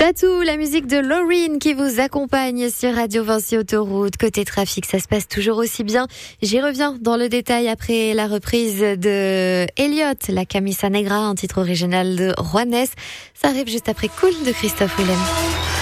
Tatou, la musique de Lauryn qui vous accompagne sur Radio Vinci Autoroute. Côté trafic, ça se passe toujours aussi bien. J'y reviens dans le détail après la reprise de Elliott, la Camisa Negra, un titre original de Juanes. Ça arrive juste après Cool de Christophe Willem.